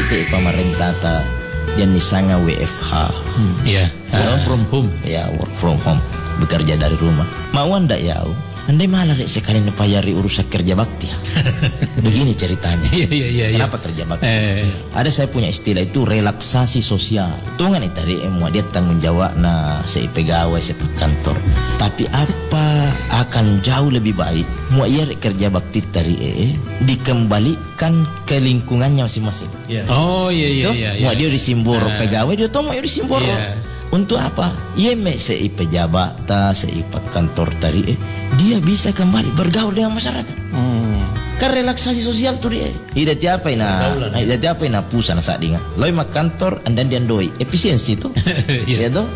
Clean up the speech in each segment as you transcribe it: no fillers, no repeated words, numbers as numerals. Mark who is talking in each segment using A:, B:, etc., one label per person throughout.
A: te pemerintah ta dan nisanga WFH.
B: Iya. Work from home.
A: Ya, work from home, bekerja dari rumah. Mau anda ya? Andai malah sekali nepayari urusan kerja bakti. Begini ceritanya.
B: Iya.
A: Kenapa kerja bakti? Ada saya punya istilah itu relaksasi sosial. Tungan itu tadi mau dia tanggung jawab na saya pegawai saya kantor. Tapi apa akan jauh lebih baik mau ia kerja bakti tadi dikembalikan ke lingkungannya masing-masing.
B: Oh iya.
A: Mau dia disimbor pegawai dia tahu mau dia disimbor. Untuk apa? Ia sei pejabat ta sei kantor tadi dia bisa kembali bergaul dengan masyarakat. Kan relaksasi sosial tuh dia. Ida tiapa ina pusana saat dinga. Loi mak kantor andan dian doi efisiensi tuh. Ya toh?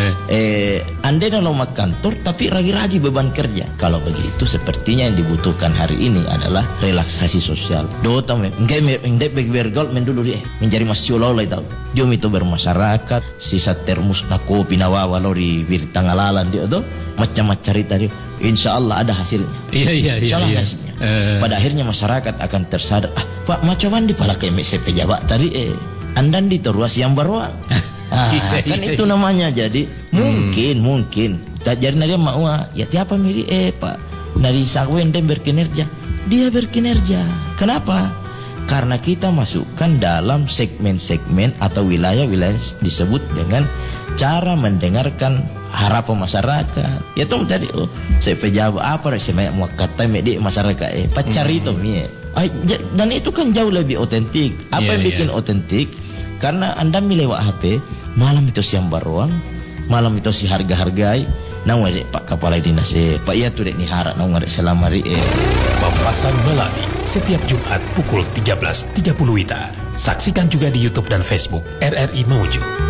A: Anda dalam kantor tapi ragi-ragi beban kerja. Kalau begitu sepertinya yang dibutuhkan hari ini adalah relaksasi sosial. Dota enggak bergaul dulu dia menjadi masyolo lah tahu. Dia itu bermasyarakat, sisa termus na kopi na wawa lori tangalalan dia tuh macam-macam cerita dia. Insya Allah ada hasilnya.
B: Iya.
A: Insya Allah hasilnya. Pada akhirnya masyarakat akan tersadar. Pak macam di pala ke MSC pejabat tadi andan di teruas yang baru. Kan itu namanya. Jadi mungkin jadi dia mau ya tiapa miri Pak nari sakwen dan berkinerja dia berkinerja. Kenapa? Karena kita masukkan dalam segmen-segmen atau wilayah-wilayah disebut dengan cara mendengarkan harapan masyarakat. Ya tuh tadi saya pejabat apa saya mau kata media masyarakat pacar itu dan itu kan jauh lebih otentik. Apa yang bikin otentik? Karena Anda milih HP malam itu siang baruang, malam itu si harga-hargai. Nang wede Pak Kepala Dinas Pak iya tuh dek ni harap nang wede selamari
C: Papasan Melati setiap Jumat pukul 13.30 WITA. Saksikan juga di YouTube dan Facebook RRI Mamuju.